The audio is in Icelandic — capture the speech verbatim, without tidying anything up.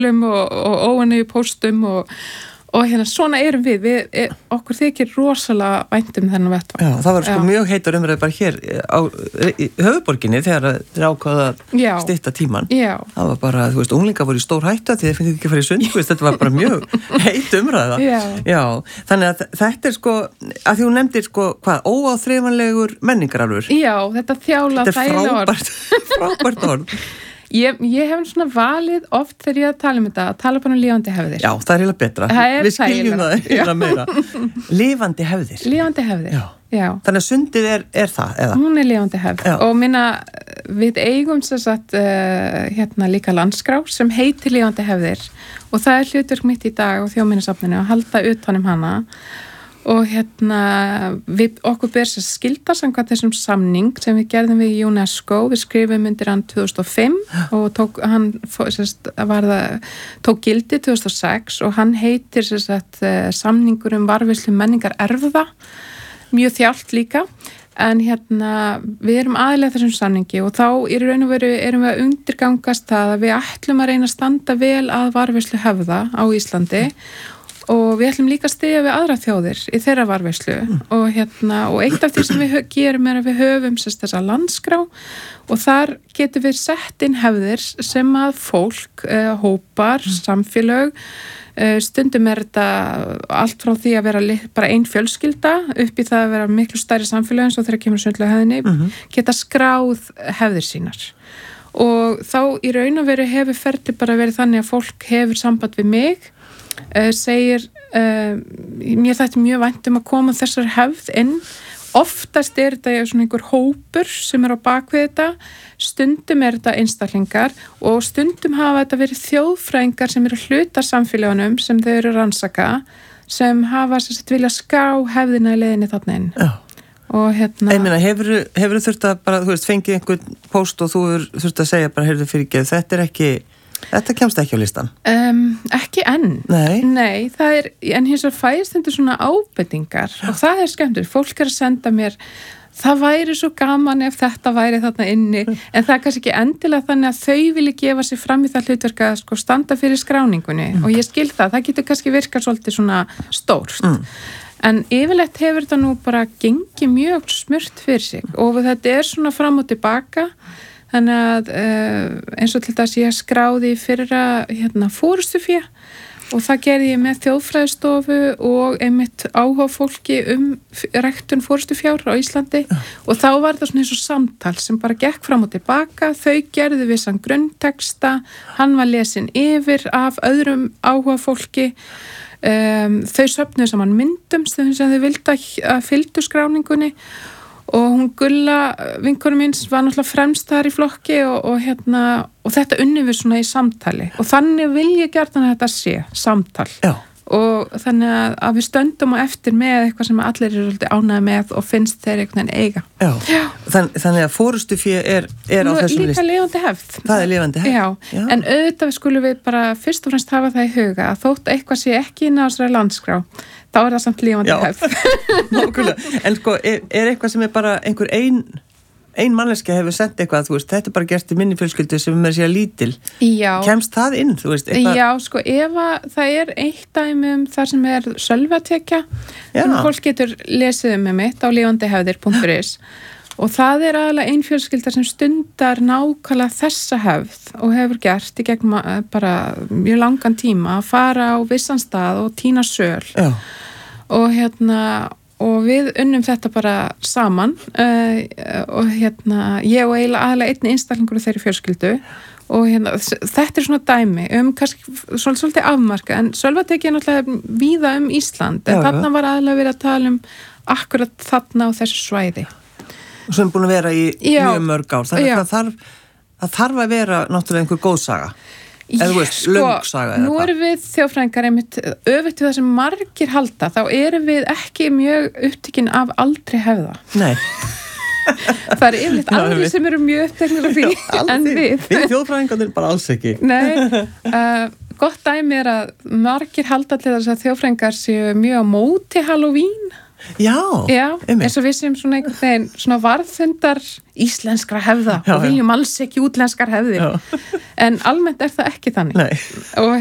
og, og óanægju póstum og Og hérna, svona erum við, við e, okkur þykir rosalega vænt um þennan vettvang. Já, það var sko Já. mjög heitar umræði bara hér á í höfuðborginni þegar þeir ákvaða að stytta tíman. Já. Það var bara, þú veist, unglingar voru í stór hætta því þeir fengið ekki að fara í sund, veist, þetta var bara mjög heit umræða. Já. Já, þannig að þetta er sko, að því hún nefndir sko, hvað, óáþreifanlegur menningararfur. Já, þetta þjála þægilega orð. Þetta er frábært, frábært orð. Ég, ég hef svona valið oft þegar ég að tala um þetta, að tala bara um lifandi hefðir. Já, það er eiginlega betra. Er Við skiljum það eiginlega meira. Lifandi hefðir. Lifandi hefðir, já. já. Þannig að sundið er, er það, eða? Hún er lifandi hefð. Já. Og minna, við eigum sem sagt, uh, hérna líka landskrá sem heitir lifandi hefðir. Og það er hlutverk mitt í dag á Þjóðminjasafninu að halda utan um hana. Og hérna, við, okkur ber sér skylda samkvæmt þessum samning sem við gerðum við UNESCO, við skrifum undir hann tvö þúsund og fimm og tók, hann sérst, var það, tók gildi tvö þúsund og sex og hann heitir sérst, samningur um varðveislu menningar erfða, mjög þjált líka, en hérna, við erum aðilega þessum samningi og þá í raun og veru erum við að undirgangast það að við ætlum að reyna að standa vel að varðveislu hefða á Íslandi og við ætlum líka að styðja við aðra þjóðir í þeirra varðveislu mm. og, hérna, og eitt af því sem við gerum er að við höfum sérst, þessa landskrá og þar getum við sett inn hefðir sem að fólk, uh, hópar, mm. samfélög, uh, stundum er þetta allt frá því að vera bara ein fjölskylda upp í það að vera miklu stærri samfélög eins og þegar kemur sundlaughefðinni, mm-hmm. geta skráð hefðir sínar. Og þá í raun og veru hefur ferli bara verið þannig að fólk hefur samband við mig Uh, segir, uh, mér þætti mjög vænt um að koma þessar hefð inn, oftast er þetta svona einhver hópur sem er á bakvið þetta, stundum er þetta einstaklingar og stundum hafa þetta verið þjóðfræðingar sem eru hluta samfélagunum sem þau eru rannsaka, sem hafa sérst vilja ská hefðina í leiðinni þarna inn. Já. Og hérna... Ég meina, hefur þú þurft að bara, þú veist, fengið einhvern póst og þú þurft að segja bara, heyrðu fyrir ekki, þetta er ekki... Þetta kemst ekki á listan? Um, ekki enn. Nei. Nei, það er, en hins vegar fæðist þetta svona ábendingar og það er skemmtur. Fólk er að senda mér, það væri svo gaman ef þetta væri þarna inni, en það er kannski ekki endilega þannig að þau vilja gefa sér fram í það hlutverk að sko standa fyrir skráningunni mm. og ég skil það, það getur kannski virkað svolítið svona stórt. Mm. En yfirleitt hefur þetta nú bara gengið mjög smurt fyrir sig og þetta er svona fram og tilbaka. Þannig að uh, eins og til þess ég skráði fyrra hérna, fórustufé og það gerði ég með þjóðfræðistofu og einmitt áhuga fólki um ræktun fórustufjár á Íslandi ja. Og þá var það svona eins og samtal sem bara gekk fram og tilbaka, þau gerðu vissan grunnteksta, hann var lesin yfir af öðrum áhuga fólki, um, þau söfnuðu saman myndum sem þau vildu að fylgdu skráningunni og hún Gulla, vinkonum míns, var náttúrulega fremst þar í flokki og, og, hérna, og þetta unnum við svona í samtali og þannig vil ég gjarnan að þetta sé samtal. Já. Og þannig að, að við stöndum á eftir með eitthvað sem allir eru ánægð með og finnst þeir einhvern veginn eiga. Já, Já. Þann, þannig að fórustufé er, er á þessum list. Líka lifandi hefð. Það er lifandi hefð. Já. Já, en auðvitað skulum við bara fyrst og fremst hafa það í huga að þótt eitthvað sé ekki inn á þessari landskrá, þá er það samt lifandi hefð. Nákvæmlega. En sko, er, er eitthvað sem er bara einhver ein... ein manneskja hefur sent eitthvað, þú veist, þetta er bara gert í minni fjölskyldu sem er sér lítil. Já. Kemst það inn, þú veist, eitthvað? Já, sko, ef að það er eitt dæmi um það sem er sölvatekja, sem fólk getur lesið um með mitt á lifandihefðir punktur is og það er aðalega ein fjölskylda sem stundar nákvæmlega þessa hefð og hefur gert í gegnum bara mjög langan tíma að fara á vissan stað og tína söl. Já. Og hérna... og við unnum þetta bara saman uh, og hérna ég og eiginlega aðalega einni einstaklingur af þeirri fjölskyldu og hérna þetta er svona dæmi um kannski svolítið, svolítið afmarka en sölvatekja er náttúrulega víða um Ísland en já, þarna var aðalega verið að tala um akkurat þarna á þessu svæði. Og sem er búin að vera í já, mjög mörg ár þannig að það þarf, það þarf að vera náttúrulega einhver góð saga. Eða þú veist, sko, löngsaga eða nú erum við þjóðfræðingar einmitt öfugt við það sem margir halda, þá erum við ekki mjög upptekinn af aldrei hefða. Nei. Það er yfirleitt aðri sem eru mjög uppteknir af því já, en við. Við þjóðfræðingarnir bara alls ekki. Nei, uh, gott dæmi er að margir halda til þess að þjóðfræðingar séu mjög á móti Halloween. Já, Já eins og við séum svona einhvern veginn svona varðfundar íslenskra hefða já, og viljum já. alls ekki útlenskar hefðir já. En almennt er það ekki þannig Nei. Og